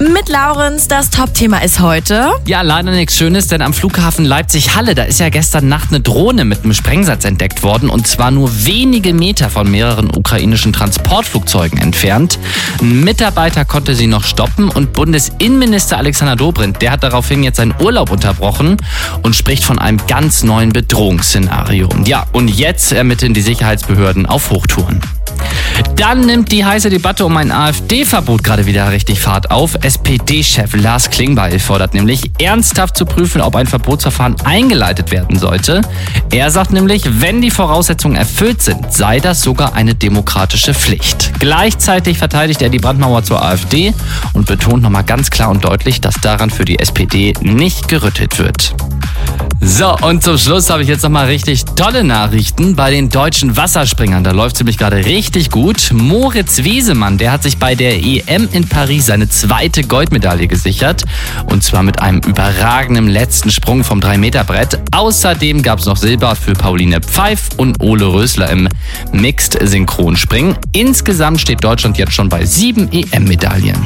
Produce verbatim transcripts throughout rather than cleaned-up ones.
Mit Laurenz, das Top-Thema ist heute. Ja, leider nichts Schönes, denn am Flughafen Leipzig-Halle, da ist ja gestern Nacht eine Drohne mit einem Sprengsatz entdeckt worden. Und zwar nur wenige Meter von mehreren ukrainischen Transportflugzeugen entfernt. Ein Mitarbeiter konnte sie noch stoppen und Bundesinnenminister Alexander Dobrindt, der hat daraufhin jetzt seinen Urlaub unterbrochen und spricht von einem ganz neuen Bedrohungsszenario. Ja, und jetzt ermitteln die Sicherheitsbehörden auf Hochtouren. Dann nimmt die heiße Debatte um ein AfD-Verbot gerade wieder richtig Fahrt auf. S P D-Chef Lars Klingbeil fordert nämlich, ernsthaft zu prüfen, ob ein Verbotsverfahren eingeleitet werden sollte. Er sagt nämlich, wenn die Voraussetzungen erfüllt sind, sei das sogar eine demokratische Pflicht. Gleichzeitig verteidigt er die Brandmauer zur AfD und betont nochmal ganz klar und deutlich, dass daran für die S P D nicht gerüttelt wird. So, und zum Schluss habe ich jetzt nochmal richtig tolle Nachrichten bei den deutschen Wasserspringern. Da läuft es nämlich gerade richtig gut. Moritz Wiesemann, der hat sich bei der E M in Paris seine zweite Goldmedaille gesichert. Und zwar mit einem überragenden letzten Sprung vom drei Meter Brett. Außerdem gab es noch Silber für Pauline Pfeif und Ole Rösler im Mixed-Synchronspringen. Insgesamt steht Deutschland jetzt schon bei sieben E M-Medaillen.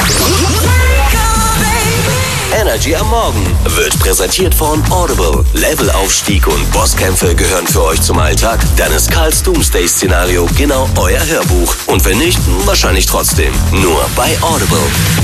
Energy am Morgen wird präsentiert von Audible. Levelaufstieg und Bosskämpfe gehören für euch zum Alltag? Dann ist Karls Doomsday-Szenario genau euer Hörbuch. Und wenn nicht, wahrscheinlich trotzdem. Nur bei Audible.